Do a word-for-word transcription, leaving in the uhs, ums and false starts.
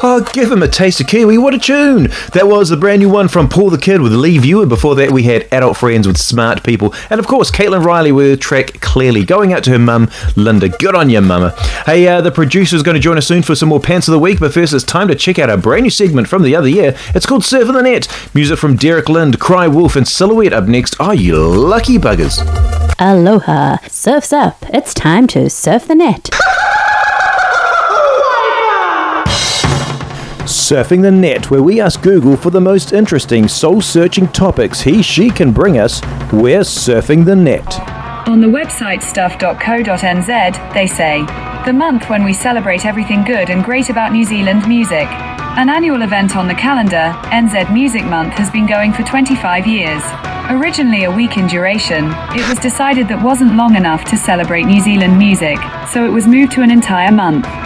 Oh, give him a taste of Kiwi, what a tune! That was the brand new one from Paul the Kid with Lee Viewer. Before that we had Adult Friends with Smart People, and of course Caitlin Riley with her track Clearly, going out to her mum Linda. Good on you, mama. Hey, uh, the producer's going to join us soon for some more Pants of the Week, but first it's time to check out our brand new segment from the other year. It's called Surfing the Net. Music from Derek Lind, Cry Wolf and Silhouette up next. Oh, you lucky buggers. Aloha, surf's up. It's time to surf the net. Surfing the Net, where we ask Google for the most interesting, soul-searching topics he, she can bring us. We're surfing the net. On the website stuff dot co dot n z, they say, the month when we celebrate everything good and great about New Zealand music. An annual event on the calendar, N Z Music Month has been going for twenty-five years. Originally a week in duration, it was decided that wasn't long enough to celebrate New Zealand music, so it was moved to an entire month.